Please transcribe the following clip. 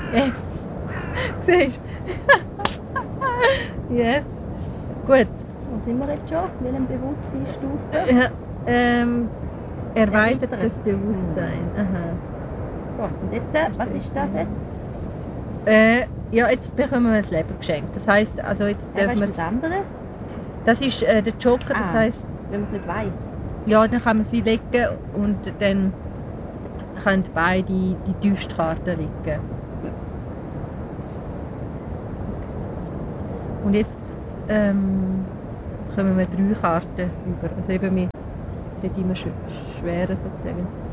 Yes. Siehst du? Yes. Gut. Wo sind wir jetzt schon? In welcher Bewusstseinsstufe? Erweitertes Bewusstsein. Aha. Gut, und jetzt, was ist das jetzt? Ja, jetzt bekommen wir das Leben geschenkt. Das heisst, also jetzt Was dürfen ist wir... das andere? Das ist der Joker, das Ah. heisst, Wenn man es nicht weiss. ja, dann kann man es wie legen und dann können beide die tiefste Karte liegen. Und jetzt bekommen wir 3 Karten über. Also eben, es wird immer schwerer sozusagen.